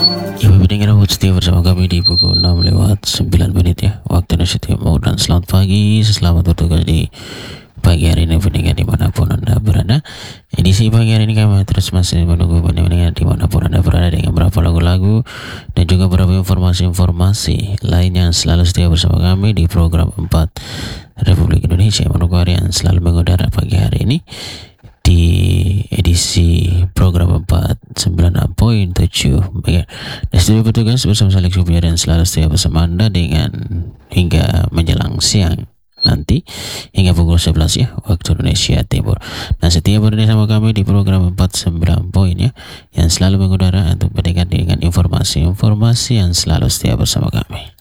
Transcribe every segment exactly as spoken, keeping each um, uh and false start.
Ibu pendengar setia bersama kami di pukul enam lewat sembilan menit ya, waktu Indonesia Timur. Dan selamat pagi, selamat bertugas di pagi hari ini pendengar dimanapun Anda berada. Edisi pagi hari ini kami terus masih menunggu pendengar dimanapun Anda berada dengan beberapa lagu-lagu dan juga beberapa informasi-informasi lain yang selalu setia bersama kami di program empat Republik Indonesia Manokwari yang selalu mengudara pagi hari ini di edisi program empat sembilan enam koma tujuh. Baik, di studio petugas bersama saya Alex Subiar dan selalu setia bersama Anda dengan hingga menjelang siang nanti hingga pukul sebelas ya, waktu Indonesia Timur. Nah, setia berdiri sama kami di program empat sembilan poin ya, yang selalu mengudara untuk mendengar dengan informasi-informasi yang selalu setia bersama kami.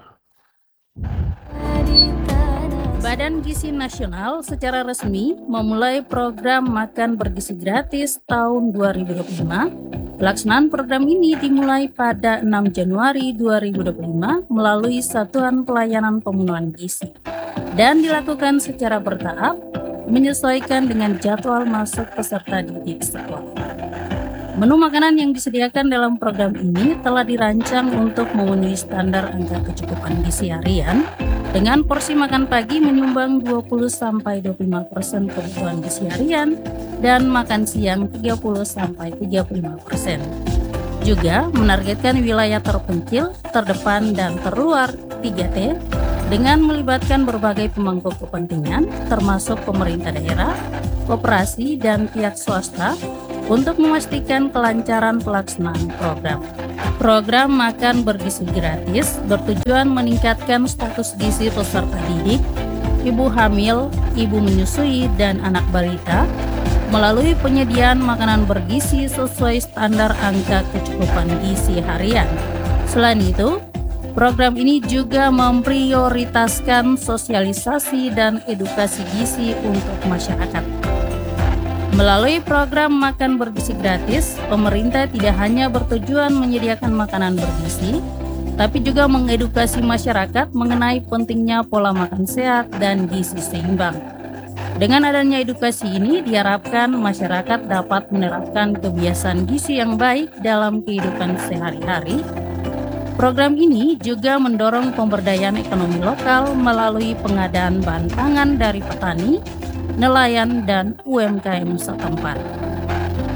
Badan Gizi Nasional secara resmi memulai program makan bergizi gratis tahun dua ribu dua puluh lima. Pelaksanaan program ini dimulai pada enam Januari dua ribu dua puluh lima melalui Satuan Pelayanan Pemenuhan Gizi dan dilakukan secara bertahap menyesuaikan dengan jadwal masuk peserta didik sekolah. Menu makanan yang disediakan dalam program ini telah dirancang untuk memenuhi standar angka kecukupan gizi harian dengan porsi makan pagi menyumbang dua puluh sampai dua puluh lima persen kebutuhan gizi harian dan makan siang tiga puluh sampai tiga puluh lima persen. Juga menargetkan wilayah terpencil, terdepan, dan terluar tiga T dengan melibatkan berbagai pemangku kepentingan termasuk pemerintah daerah, koperasi, dan pihak swasta untuk memastikan kelancaran pelaksanaan program. Program makan bergizi gratis bertujuan meningkatkan status gizi peserta didik, ibu hamil, ibu menyusui, dan anak balita melalui penyediaan makanan bergizi sesuai standar angka kecukupan gizi harian. Selain itu, program ini juga memprioritaskan sosialisasi dan edukasi gizi untuk masyarakat. Melalui program makan bergizi gratis, pemerintah tidak hanya bertujuan menyediakan makanan bergizi, tapi juga mengedukasi masyarakat mengenai pentingnya pola makan sehat dan gizi seimbang. Dengan adanya edukasi ini, diharapkan masyarakat dapat menerapkan kebiasaan gizi yang baik dalam kehidupan sehari-hari. Program ini juga mendorong pemberdayaan ekonomi lokal melalui pengadaan bahan pangan dari petani, nelayan, dan U M K M setempat.